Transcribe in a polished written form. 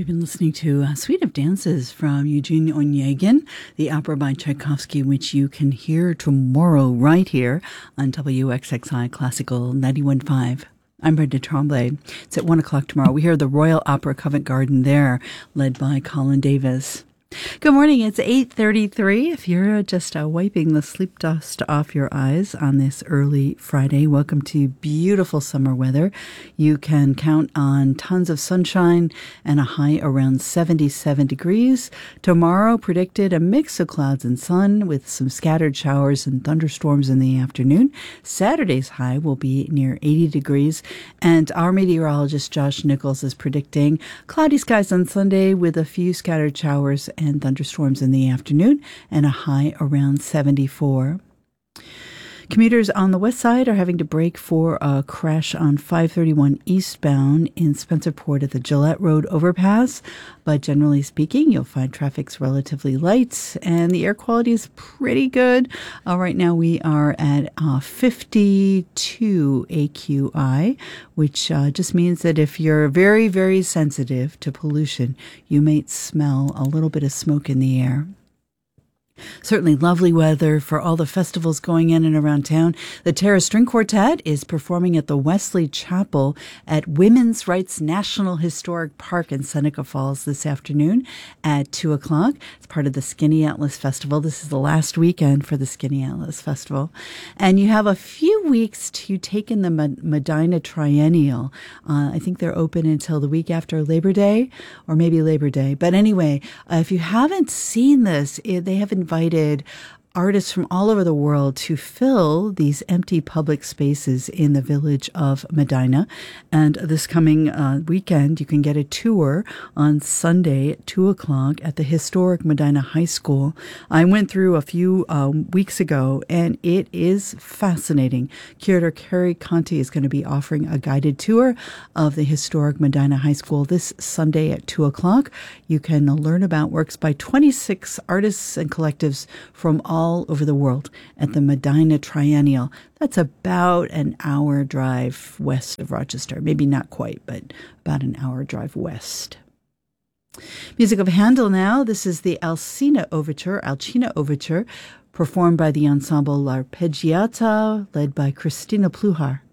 We've been listening to a suite of dances from Eugene Onegin, the opera by Tchaikovsky, which you can hear tomorrow right here on WXXI Classical 91.5. I'm Brenda Tremblay. It's at 1 o'clock tomorrow. We hear the Royal Opera Covent Garden there, led by Colin Davis. Good morning. It's 8:33. If you're just wiping the sleep dust off your eyes on this early Friday, welcome to beautiful summer weather. You can count on tons of sunshine and a high around 77 degrees. Tomorrow predicted a mix of clouds and sun with some scattered showers and thunderstorms in the afternoon. Saturday's high will be near 80 degrees. And our meteorologist Josh Nichols is predicting cloudy skies on Sunday with a few scattered showers and thunderstorms in the afternoon, and a high around 74. Commuters on the west side are having to brake for a crash on 531 eastbound in Spencerport at the Gillette Road overpass. But generally speaking, you'll find traffic's relatively light and the air quality is pretty good. Right now we are at 52 AQI, which just means that if you're very, very sensitive to pollution, you might smell a little bit of smoke in the air. Certainly lovely weather for all the festivals going in and around town. The Terra String Quartet is performing at the Wesley Chapel at Women's Rights National Historic Park in Seneca Falls this afternoon at 2 o'clock. It's part of the Skinny Atlas Festival. This is the last weekend for the Skinny Atlas Festival. And you have a few weeks to take in the Medina Triennial. I think they're open until the week after Labor Day, or maybe Labor Day. But anyway, if you haven't seen this, they have invited artists from all over the world to fill these empty public spaces in the village of Medina. And this coming weekend, you can get a tour on Sunday at 2 o'clock at the historic Medina High School. I went through a few weeks ago, and it is fascinating. Curator Carrie Conti is going to be offering a guided tour of the historic Medina High School this Sunday at 2 o'clock. You can learn about works by 26 artists and collectives from all over the world at the Medina Triennial. That's about an hour drive west of Rochester. Maybe not quite, but about an hour drive west. Music of Handel now. This is the Alcina Overture, performed by the ensemble L'Arpeggiata, led by Christina Pluhar.